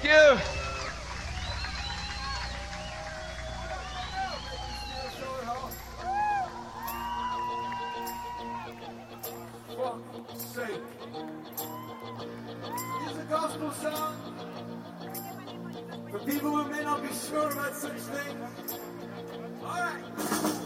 you. Fuck's sake. It's a gospel song for people who may not be sure about such things. All right.